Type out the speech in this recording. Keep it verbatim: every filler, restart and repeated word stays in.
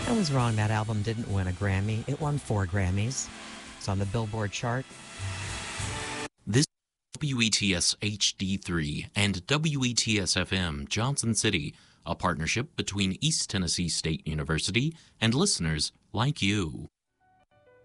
I was wrong. That album didn't win a Grammy. It won four Grammys. It's on the Billboard chart. This is W E T S H D three and W E T S F M Johnson City, a partnership between East Tennessee State University and listeners like you.